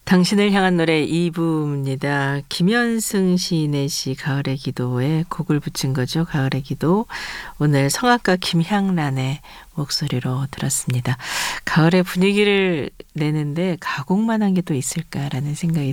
당신을 향한 노래 2부입니다. 김현승 시인의 시 가을의 기도에 곡을 붙인 거죠. 가을의 기도. 오늘 성악가 김향란의 목소리로 들었습니다. 가을의 분위기를 내는데 가곡만 한 게 또 있을까라는 생각이